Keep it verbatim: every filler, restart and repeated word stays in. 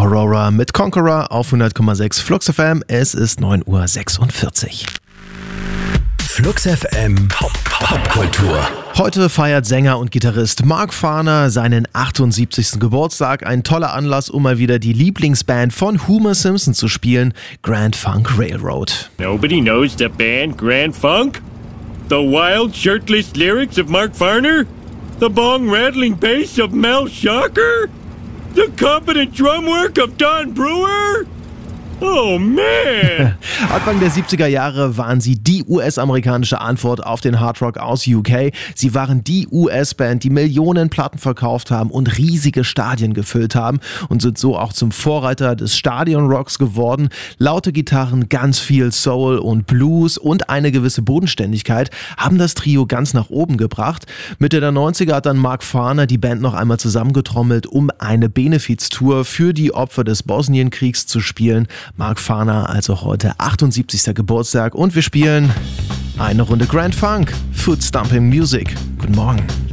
Aurora mit Conqueror auf hundert Komma sechs Flux F M. Es ist neun Uhr sechsundvierzig. Flux F M Popkultur. Heute feiert Sänger und Gitarrist Mark Farner seinen achtundsiebzigsten Geburtstag. Ein toller Anlass, um mal wieder die Lieblingsband von Homer Simpson zu spielen, Grand Funk Railroad. Nobody knows the band Grand Funk? The wild, shirtless lyrics of Mark Farner? The bong-rattling bass of Mel Shocker? The competent drum work of Don Brewer? Oh man! Anfang der siebziger Jahre waren sie die U S-amerikanische Antwort auf den Hardrock aus U K. Sie waren die U S-Band, die Millionen Platten verkauft haben und riesige Stadien gefüllt haben und sind so auch zum Vorreiter des Stadionrocks geworden. Laute Gitarren, ganz viel Soul und Blues und eine gewisse Bodenständigkeit haben das Trio ganz nach oben gebracht. Mitte der neunziger hat dann Mark Farner die Band noch einmal zusammengetrommelt, um eine Benefiztour für die Opfer des Bosnienkriegs zu spielen. Mark Farner also heute achtundsiebzigsten Geburtstag und wir spielen eine Runde Grand Funk, Foot Stomping Music. Guten Morgen.